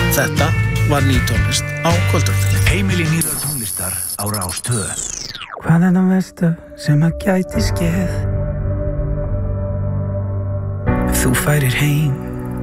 Þetta var ný tónlist á kvöldvöldinu. Heimili nýrar tónlistar á Rás 2. Hvað er það versta sem að gæti skeð? Ef þú færir heim